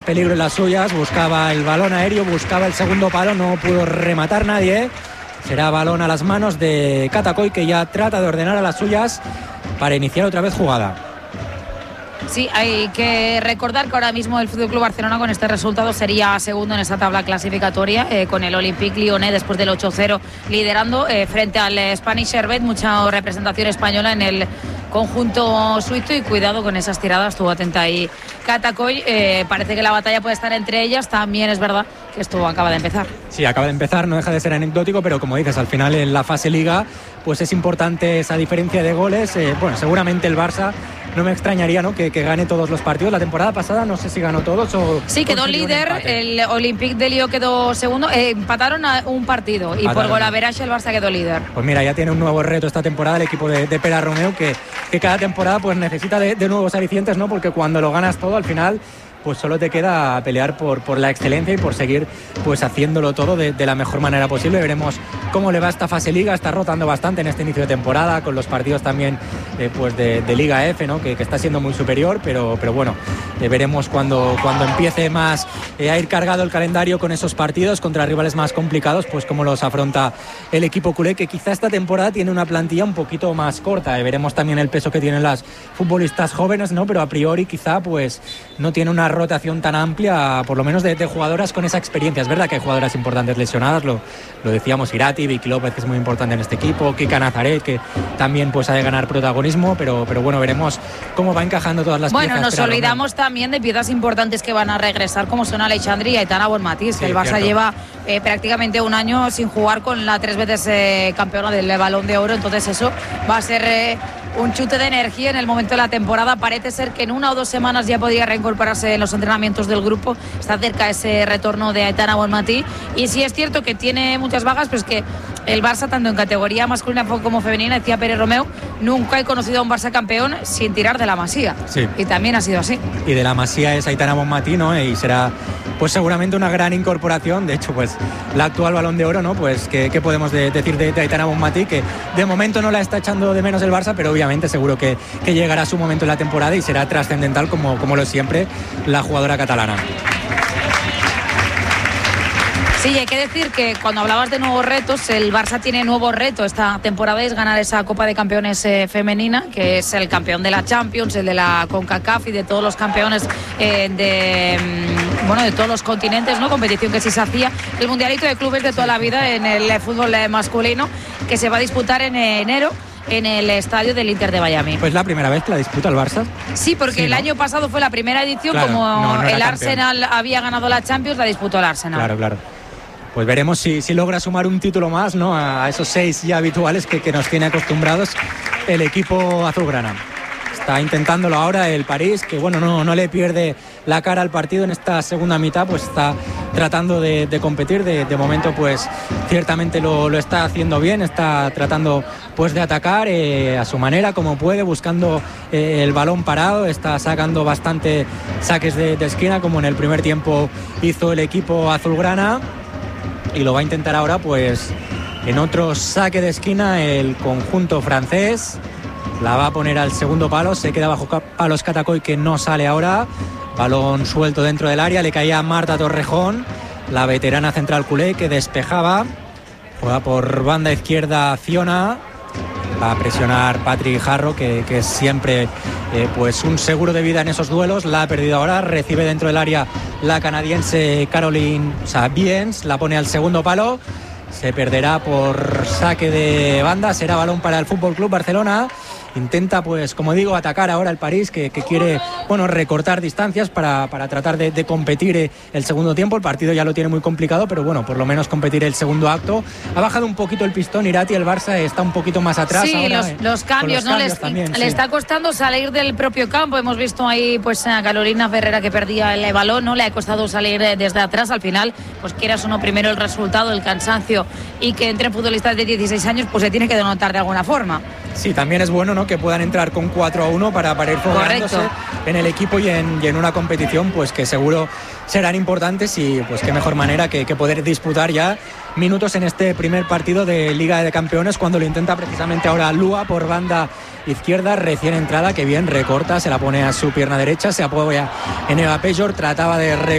peligro en las suyas, buscaba el balón aéreo, buscaba el segundo palo, no pudo rematar nadie. Será balón a las manos de Catacoy, que ya trata de ordenar a las suyas para iniciar otra vez jugada. Sí, hay que recordar que ahora mismo el FC Barcelona con este resultado sería segundo en esa tabla clasificatoria, con el Olympique Lyonnais después del 8-0 liderando frente al Spanish Servette. Mucha representación española en el conjunto suizo y cuidado con esas tiradas, estuvo atenta ahí Catacoy. Parece que la batalla puede estar entre ellas, también es verdad que esto acaba de empezar. Sí, acaba de empezar, no deja de ser anecdótico, pero como dices, al final en la fase Liga pues es importante esa diferencia de goles. Bueno, seguramente el Barça, no me extrañaría, ¿no?, que gane todos los partidos. La temporada pasada no sé si ganó todos o... Sí, quedó líder, el Olympique de Lyon quedó segundo, empataron a un partido y por golaveraje el Barça quedó líder. Pues mira, ya tiene un nuevo reto esta temporada el equipo de Pere Romeu, que cada temporada pues necesita de nuevos alicientes, ¿no?, porque cuando lo ganas todo al final pues solo te queda pelear por la excelencia y por seguir pues haciéndolo todo de la mejor manera posible. Veremos cómo le va esta fase Liga, está rotando bastante en este inicio de temporada, con los partidos también pues de Liga F, ¿no?, que está siendo muy superior, pero bueno, veremos cuando empiece más a ir cargado el calendario con esos partidos contra rivales más complicados, pues cómo los afronta el equipo culé, que quizá esta temporada tiene una plantilla un poquito más corta. Veremos también el peso que tienen las futbolistas jóvenes, ¿no?, pero a priori quizá pues no tiene una rotación tan amplia, por lo menos de jugadoras con esa experiencia. Es verdad que hay jugadoras importantes lesionadas, lo decíamos, Irati, Vicky López, que es muy importante en este equipo, Kika Nazaret, que también pues ha de ganar protagonismo, pero bueno, veremos cómo va encajando todas las piezas. Bueno, nos olvidamos también de piezas importantes que van a regresar, como son Aleixandri y Aitana Bonmatí, que el Barça cierto. Lleva prácticamente un año sin jugar con la 3 veces campeona del Balón de Oro, entonces eso va a ser un chute de energía en el momento de la temporada. Parece ser que en 1 o 2 semanas ya podría reincorporarse en los entrenamientos del grupo. Está cerca ese retorno de Aitana Bonmatí. Y sí es cierto que tiene muchas bajas, pero es que el Barça, tanto en categoría masculina como femenina, decía Pere Romeu, nunca he conocido a un Barça campeón sin tirar de la Masía. Sí. Y también ha sido así. Y de la Masía es Aitana Bonmatí, ¿no? Y será pues seguramente una gran incorporación. De hecho, pues la actual Balón de Oro, ¿no? Pues ¿qué podemos decir de Aitana Bonmatí? Que de momento no la está echando de menos el Barça, pero obviamente seguro que llegará su momento en la temporada y será trascendental como lo es siempre la jugadora catalana. Sí, hay que decir que cuando hablabas de nuevos retos, el Barça tiene nuevo reto esta temporada, es ganar esa Copa de Campeones femenina, que es el campeón de la Champions, el de la CONCACAF y de todos los campeones de todos los continentes, ¿no? Competición que sí se hacía, el mundialito de clubes de toda la vida en el fútbol masculino, que se va a disputar en enero en el estadio del Inter de Miami. Pues la primera vez que la disputa el Barça. Sí, porque sí, el año pasado fue la primera edición, claro, como el Arsenal había ganado la Champions, la disputó el Arsenal. Claro. Pues veremos si logra sumar un título más, ¿no?, a esos 6 ya habituales que nos tiene acostumbrados el equipo azulgrana. Está intentándolo ahora el París, que bueno, no le pierde la cara al partido en esta segunda mitad, pues está tratando de competir, de momento pues ciertamente lo está haciendo bien, está tratando pues de atacar a su manera, como puede, buscando el balón parado, está sacando bastante saques de esquina, como en el primer tiempo hizo el equipo azulgrana, y lo va a intentar ahora pues en otro saque de esquina el conjunto francés. La va a poner al segundo palo, se queda bajo palos Catacoy, que no sale ahora. Balón suelto dentro del área, le caía a Marta Torrejón, la veterana central culé, que despejaba. Juega por banda izquierda Fiona, va a presionar Patrick Jarro, que es siempre pues un seguro de vida en esos duelos. La ha perdido ahora, recibe dentro del área la canadiense Caroline Sabiens, la pone al segundo palo. Se perderá por saque de banda, será balón para el Fútbol Club Barcelona. Intenta, pues como digo, atacar ahora el París, que quiere recortar distancias para tratar de competir el segundo tiempo. El partido ya lo tiene muy complicado, pero bueno, por lo menos competir el segundo acto. Ha bajado un poquito el pistón Irati, el Barça está un poquito más atrás. Sí, ahora, los cambios, ¿no? Le está costando salir del propio campo. Hemos visto ahí pues a Carolina Ferrera, que perdía el balón, no le ha costado salir desde atrás. Al final, pues quieras o no, primero el resultado, el cansancio, y que entre futbolistas de 16 años pues se tiene que denotar de alguna forma. Sí, también es bueno, ¿no?, que puedan entrar con 4-1 para ir fogueándose en el equipo y en una competición pues que seguro serán importantes, y pues qué mejor manera que poder disputar ya minutos en este primer partido de Liga de Campeones, cuando lo intenta precisamente ahora Lua por banda izquierda, recién entrada, que bien recorta, se la pone a su pierna derecha, se apoya en Eva Pejor, trataba de